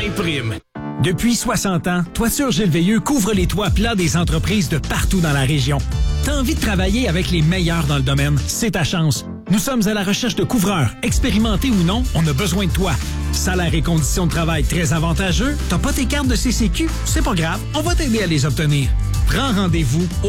imprime. Depuis 60 ans, Toiture Gilles Veilleux couvre les toits plats des entreprises de partout dans la région. T'as envie de travailler avec les meilleurs dans le domaine? C'est ta chance. Nous sommes à la recherche de couvreurs. Expérimentés ou non, on a besoin de toi. Salaire et conditions de travail très avantageux. T'as pas tes cartes de CCQ? C'est pas grave, on va t'aider à les obtenir. Prends rendez-vous au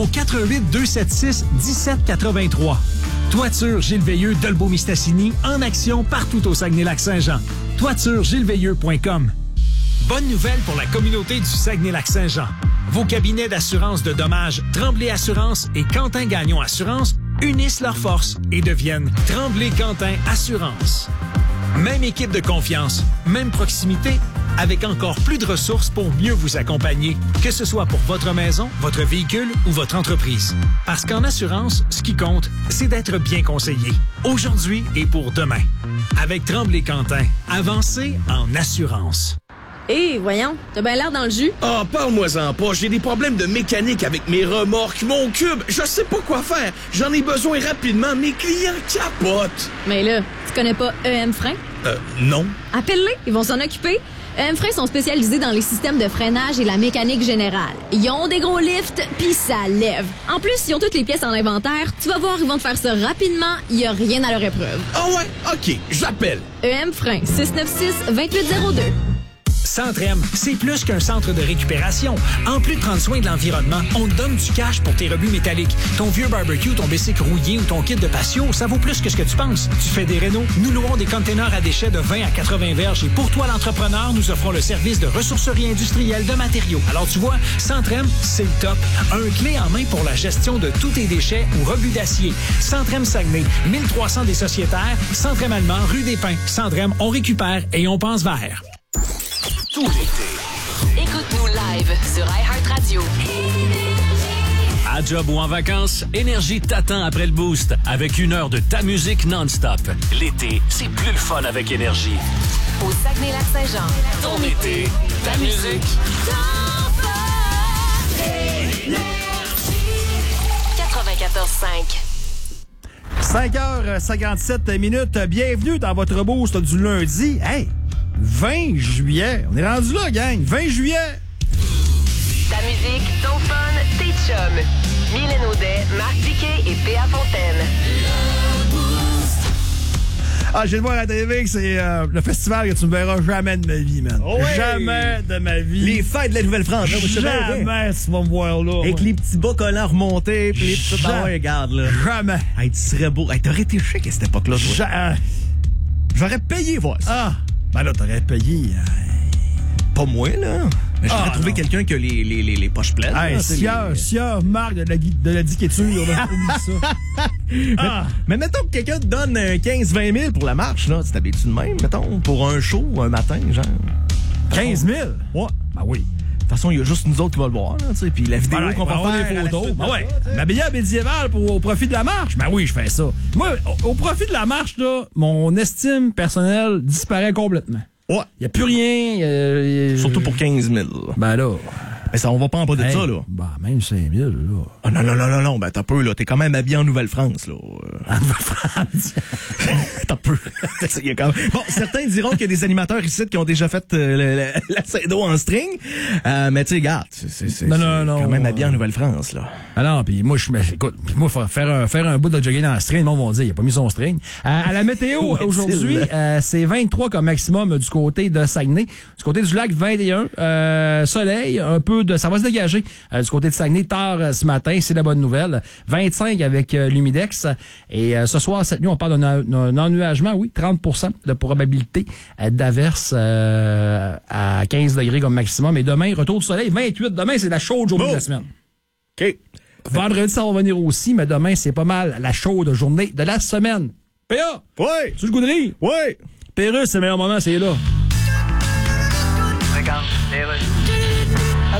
418-276-1783. Toiture Gilles Veilleux d'Olbeau-Mistassini, en action partout au Saguenay-Lac-Saint-Jean. toituregilesveilleux.com. Bonne nouvelle pour la communauté du Saguenay-Lac-Saint-Jean. Vos cabinets d'assurance de dommages Tremblay Assurance et Quentin Gagnon Assurance unissent leurs forces et deviennent Tremblay Quentin Assurance. Même équipe de confiance, même proximité, avec encore plus de ressources pour mieux vous accompagner, que ce soit pour votre maison, votre véhicule ou votre entreprise. Parce qu'en assurance, ce qui compte, c'est d'être bien conseillé, aujourd'hui et pour demain. Avec Tremblay Quentin, avancez en assurance. Hé, voyons, t'as bien l'air dans le jus. Ah, parle-moi-en pas. J'ai des problèmes de mécanique avec mes remorques, mon cube. Je sais pas quoi faire. J'en ai besoin rapidement. Mes clients capotent. Mais là, tu connais pas EM Frein? Non. Appelle-les, ils vont s'en occuper. EM Frein sont spécialisés dans les systèmes de freinage et la mécanique générale. Ils ont des gros lifts, pis ça lève. En plus, ils ont toutes les pièces en inventaire. Tu vas voir, ils vont te faire ça rapidement. Il y a rien à leur épreuve. Ah ouais? OK, j'appelle. EM Frein, 696-2802. Centrem, c'est plus qu'un centre de récupération. En plus de prendre soin de l'environnement, on te donne du cash pour tes rebuts métalliques. Ton vieux barbecue, ton bicycle rouillé ou ton kit de patio, ça vaut plus que ce que tu penses. Tu fais des rénaux, nous louons des containers à déchets de 20 à 80 verges et pour toi, l'entrepreneur, nous offrons le service de ressourcerie industrielle de matériaux. Alors tu vois, Centrem, c'est le top. Un clé en main pour la gestion de tous tes déchets ou rebuts d'acier. Centrem Saguenay, 1300 des sociétaires, Centrem Allemand, rue des Pins. Centrem, on récupère et on pense vert. Tout l'été. Écoute-nous live sur iHeartRadio. À job ou en vacances, Énergie t'attend après le boost avec 1 heure de ta musique non-stop. L'été, c'est plus le fun avec Énergie. Au Saguenay-Lac-Saint-Jean. Ton été, ta musique. 94.5. 5h57. Bienvenue dans votre boost du lundi. Hey! 20 juillet. On est rendu là, gang. 20 juillet. Ta musique, ton fun, tes chums. Mylène Audet, Marc Diquet et P.A. Fontaine. Ah, j'ai le voir à la TV que c'est le festival que tu me verras jamais de ma vie, man. Oh oui. Jamais de ma vie. Les fêtes de la Nouvelle-France. Jamais tu vas me voir là. Avec les petits bas collants remontés, puis les petits bas, regarde, là. Jamais. Hey, tu serais beau. Hey, t'aurais été chic à cette époque-là, toi. J'aurais payé voir ça. Ah! Ben là, t'aurais payé. Pas moi, là. Mais j'aurais trouvé quelqu'un qui a les poches pleines. Hey, Sia, Marc de la diqueture, là. Mais mettons que quelqu'un te donne 15-20 000 pour la marche, là. Tu t'habilles-tu de même, mettons, pour un show, un matin, genre? 15 000? Ouais. Ben oui. De toute façon, il y a juste nous autres qui vont le voir, là, tu sais. Puis la vidéo qu'on va faire. Des photos. Ben ouais. M'habiller à médiéval au profit de la marche. Ben oui, je fais ça. Moi, au profit de la marche, là, mon estime personnelle disparaît complètement. Ouais. Il n'y a plus rien. Surtout pour 15 000. Ben là. Mais ça, on va pas en bas de ça, là. Ben, même 5 000, là. Ah, non. Ben, t'as peu, là. T'es quand même habillé en Nouvelle-France, là. En Nouvelle-France? T'as peu. Bon, certains diront qu'il y a des animateurs ici qui ont déjà fait la Saint-Do en string. Mais tu sais, regarde, c'est quand même habillé en Nouvelle-France, là. Ah non, puis moi, écoute, faire un bout de jogging dans le string, le monde va dire, il a pas mis son string. À la météo, aujourd'hui, c'est 23 comme maximum du côté de Saguenay. Du côté du lac, 21. Soleil, un peu ça va se dégager du côté de Saguenay tard ce matin, c'est la bonne nouvelle. 25 avec l'humidex. Et ce soir, cette nuit, on parle d'un ennuagement, oui, 30% de probabilité d'averse à 15 degrés comme maximum. Et demain, retour du soleil, 28. Demain, c'est la chaude journée de la semaine. OK. Vendredi, ça va venir aussi, mais demain, c'est pas mal la chaude journée de la semaine. P.A. Oui. Tu le goût de rire? Oui. Pérus, c'est le meilleur moment, c'est là. Regarde, Alors,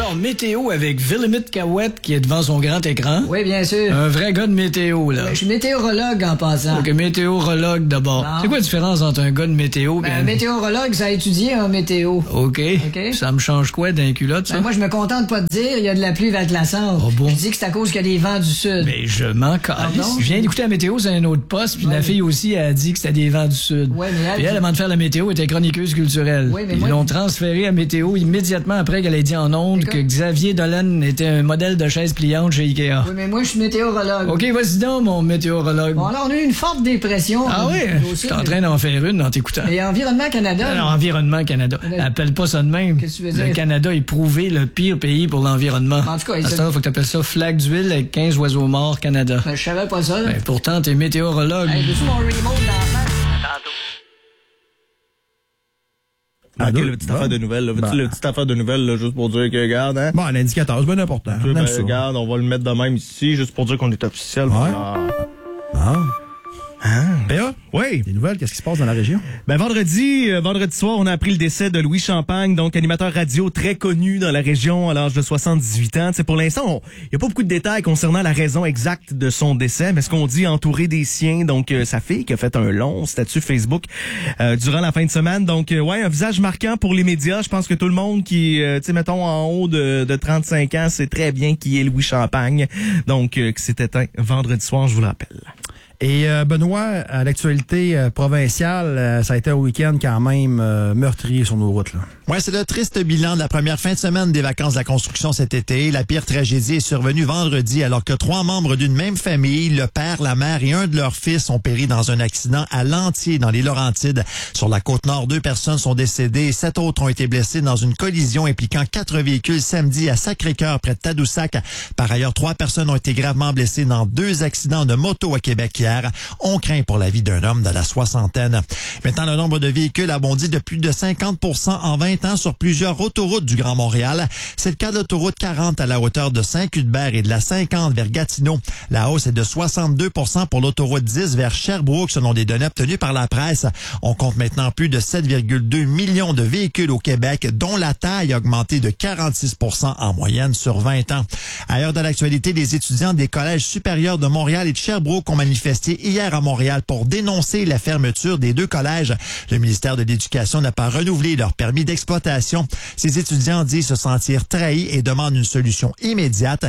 Alors, météo avec Villemit Cahouette qui est devant son grand écran. Oui, bien sûr. Un vrai gars de météo, là. Je suis météorologue en passant. OK, météorologue d'abord. Non. C'est quoi la différence entre un gars de météo et Un météorologue, ça a étudié en météo. OK. Ça me change quoi d'un culotte, ça? Moi, je me contente pas de dire il y a de la pluie verglaçante. Oh bon? Je dis que c'est à cause qu'il y a des vents du sud. Mais je m'en calisse. Je viens d'écouter la météo sur un autre poste, puis la fille aussi a dit que c'était des vents du sud. Ouais, mais Puis elle, avant de faire la météo, était chroniqueuse culturelle. Oui, mais Ils moi... l'ont transférée à météo immédiatement après qu'elle ait dit en ondes que Xavier Dolan était un modèle de chaise pliante chez Ikea. Oui, mais moi, je suis météorologue. OK, vas-y donc, mon météorologue. Bon, alors, on a eu une forte dépression. Ah oui? Je suis en train d'en faire une en t'écoutant. Et Environnement Canada. Alors, Environnement Canada. Appelle pas ça de même. Qu'est-ce que tu veux dire? Le Canada est prouvé le pire pays pour l'environnement. En tout cas, à ce temps, faut que t'appelles ça flaque d'huile avec 15 oiseaux morts Canada. Je savais pas ça, là. Ben, pourtant, t'es météorologue. Hey, veux-tu mon remote d'enfant? OK, la petite affaire de nouvelles, là. Veux-tu la petite affaire de nouvelles, là, juste pour dire que, regarde, hein? Bon, un indicateur, c'est bien important. Regarde, on va le mettre de même ici, juste pour dire qu'on est officiel. Ouais. Ah. Béa? Oui. Des nouvelles, qu'est-ce qui se passe dans la région? Ben, vendredi soir, on a appris le décès de Louis Champagne, donc animateur radio très connu dans la région à l'âge de 78 ans. T'sais, pour l'instant, il n'y a pas beaucoup de détails concernant la raison exacte de son décès, mais ce qu'on dit entouré des siens, donc sa fille qui a fait un long statut Facebook durant la fin de semaine. Donc, ouais, un visage marquant pour les médias. Je pense que tout le monde qui, mettons, en haut de 35 ans, sait très bien qui est Louis Champagne. Donc, qui s'est éteint vendredi soir, je vous le rappelle. Et Benoît, à l'actualité provinciale, ça a été un week-end quand même meurtrier sur nos routes, là. Ouais, c'est le triste bilan de la première fin de semaine des vacances de la construction cet été. La pire tragédie est survenue vendredi alors que 3 membres d'une même famille, le père, la mère et un de leurs fils ont péri dans un accident à Lantier dans les Laurentides. Sur la Côte-Nord, 2 personnes sont décédées et 7 autres ont été blessées dans une collision impliquant 4 véhicules samedi à Sacré-Cœur près de Tadoussac. Par ailleurs, 3 personnes ont été gravement blessées dans 2 accidents de moto à Québec hier. On craint pour la vie d'un homme de la soixantaine. Maintenant, le nombre de véhicules a bondi de plus de 50% en 20 ans sur plusieurs autoroutes du Grand Montréal. C'est le cas de l'autoroute 40 à la hauteur de Saint-Cuthbert et de la 50 vers Gatineau. La hausse est de 62% pour l'autoroute 10 vers Sherbrooke, selon des données obtenues par la presse. On compte maintenant plus de 7,2 millions de véhicules au Québec, dont la taille a augmenté de 46% en moyenne sur 20 ans. Ailleurs de l'actualité, les étudiants des collèges supérieurs de Montréal et de Sherbrooke ont manifesté hier à Montréal pour dénoncer la fermeture des 2 collèges. Le ministère de l'Éducation n'a pas renouvelé leur permis d'exploitation. Ces étudiants disent se sentir trahis et demandent une solution immédiate.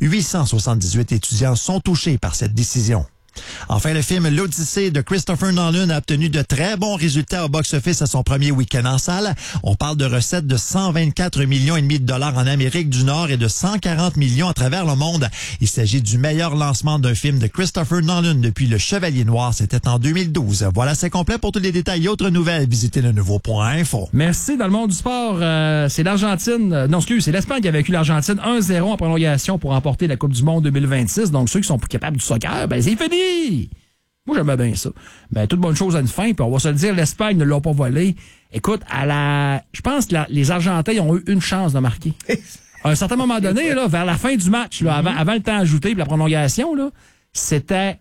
878 étudiants sont touchés par cette décision. Enfin, le film L'Odyssée de Christopher Nolan a obtenu de très bons résultats au box-office à son premier week-end en salle. On parle de recettes de 124,5 millions de dollars en Amérique du Nord et de 140 millions à travers le monde. Il s'agit du meilleur lancement d'un film de Christopher Nolan depuis Le Chevalier Noir. C'était en 2012. Voilà, c'est complet. Pour tous les détails et autres nouvelles, visitez le nouveau.info. Merci. Dans le monde du sport, c'est l'Argentine. C'est l'Espagne qui a vaincu l'Argentine 1-0 en prolongation pour remporter la Coupe du Monde 2026. Donc, ceux qui sont plus capables du soccer, ben c'est fini. Moi, j'aimais bien ça. Ben, toute bonne chose a une fin, puis on va se le dire, l'Espagne ne l'a pas volé. Écoute, je pense que les Argentins ont eu une chance de marquer. À un certain moment donné, là, vers la fin du match, là, avant le temps ajouté puis la prolongation, là, c'était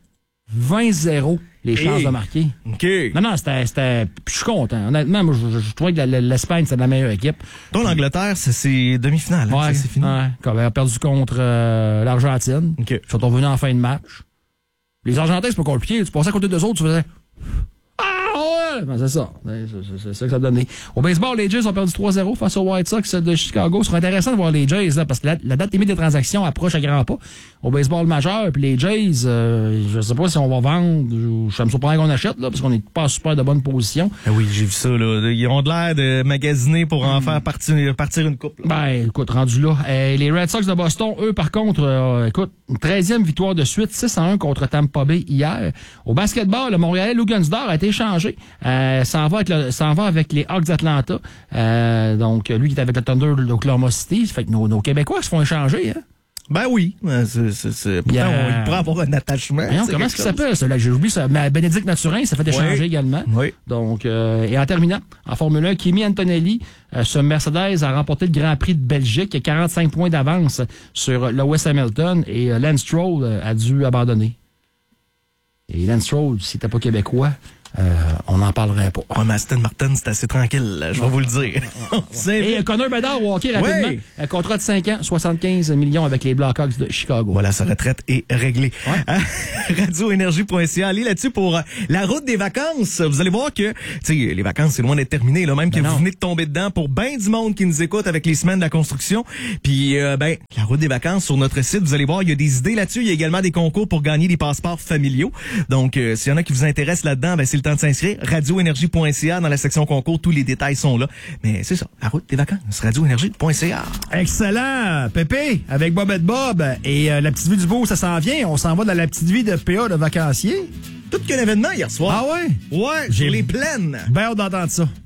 20-0 les chances de marquer. OK. Non, c'était... Je suis content. Honnêtement, moi, je trouvais que l'Espagne, c'était la meilleure équipe. Donc, l'Angleterre, c'est demi-finale. Ouais, c'est fini. Ouais, quand elle a perdu contre l'Argentine. OK. Ils sont revenus en fin de match. Les Argentins, c'est pas compliqué. Tu passais à côté d'eux autres, tu faisais... Ah ouais! Ben, c'est ça. C'est ça que ça donnait. Au baseball, les Jays ont perdu 3-0 face aux White Sox de Chicago. Ce serait intéressant de voir les Jays, là, parce que la date limite des transactions approche à grands pas. Au baseball majeur, puis les Jays, je sais pas si on va vendre. Je me surprends qu'on achète, là, parce qu'on n'est pas en super de bonne position. Ah oui, j'ai vu ça, là. Ils ont de l'air de magasiner pour en faire partir une coupe, là. Ben, écoute, rendu là. Les Red Sox de Boston, eux, par contre, écoute, une 13e victoire de suite, 6-1 contre Tampa Bay hier. Au basketball, le Montréalais Lou Gunsdor a été échangé. S'en va avec les Hawks d'Atlanta. Donc, lui qui est avec le Thunder d'Oklahoma City. Fait que nos Québécois se font échanger, hein? Ben oui. Pourtant, il pourrait avoir un attachement. Non, comment est-ce qu'il s'appelle, ça? J'ai oublié ça. Bénédicte Mathurin s'est fait échanger également. Oui. Donc, et en terminant, en Formule 1, Kimi Antonelli, ce Mercedes a remporté le Grand Prix de Belgique. Il a 45 points d'avance sur Lewis Hamilton et Lance Stroll a dû abandonner. Et Lance Stroll, s'il n'était pas québécois, on n'en parlerait pas. Ouais, mais Aston Martin, c'est assez tranquille, je vais vous le dire. Et Connor Bedard au hockey, rapidement. Ouais. Un contrat de 5 ans, 75 millions avec les Blackhawks de Chicago. Voilà, sa retraite est réglée. Ouais. Radioénergie.ca, allez là-dessus pour la route des vacances. Vous allez voir que, tu sais, les vacances, c'est loin d'être terminé, là, même que vous venez de tomber dedans pour ben du monde qui nous écoute avec les semaines de la construction. Puis, la route des vacances sur notre site, vous allez voir, il y a des idées là-dessus. Il y a également des concours pour gagner des passeports familiaux. Donc, s'il y en a qui vous intéressent là-dedans, c'est le temps de s'inscrire. Radioénergie.ca, dans la section concours, tous les détails sont là. Mais c'est ça, la route des vacances, radioénergie.ca. Excellent! Pépé, avec Bobette Bob et la petite vie du beau, ça s'en vient. On s'en va dans la petite vie de PA de vacancier. Tout qu'un événement hier soir. Ah ouais? Ouais, sur les plaines. Ben hâte d'entendre ça.